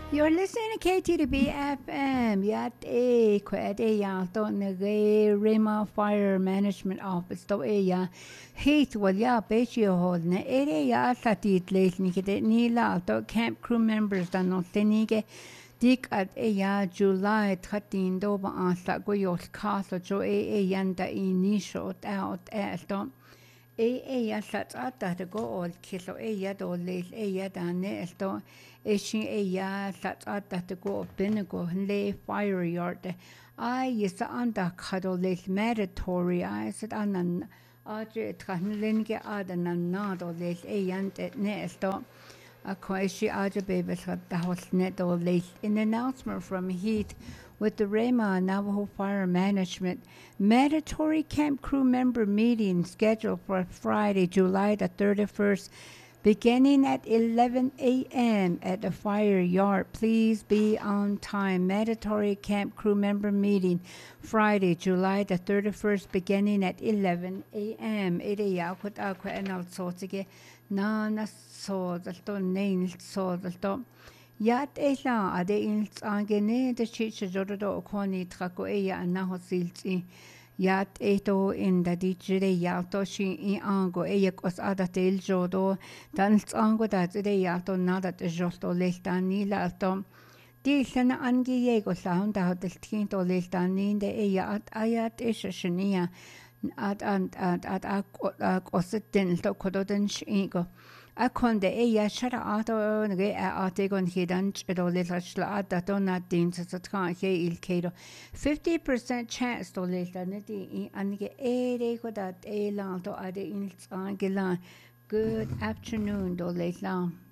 You're listening to KTB FM. Yat e kwede ya to nage Rima Fire Management Office to e ya heat wal ya bechi hold ne ere ya satit les nikede ni la to camp crew members da no tenige dik at e ya July 13 do ba ansa go yos castle jo e yanda initial out to ya sat at go all kilo ya do les ya da ne esto ya sat at go binigo le fire yard yes anda kado les mandatory said anan adre tranlinge adan nado les yante ne esto Kwaishi Aja Babes had the house net or late in announcement from Heat with the Rema Navajo Fire Management mandatory camp crew member meeting scheduled for Friday, July the 31st, beginning at 11 a.m. at the fire yard. Please be on time. Mandatory camp crew member meeting Friday, July the 31st, beginning at 11 a.m. Yakut Aqua and Alsotige Nana so the name so the Yat Ela ade in Angene the Chicha Jodo Koni Tracoea and Nahosilti. Yat eto in the dijere yalto shi in ango eyakos ada tel jodo dan ango da de yalto nada de josto lestani lalto di sana angi yego sound da del tinto lestani de eyat ayat ishania at kosetin to kododen shigo Akon de shara ato nge ategon hidan chido lila da dona din sa tkan he il kedo 50% chance to lila neti ange ere ko dat elan to ade in angelan good afternoon do lila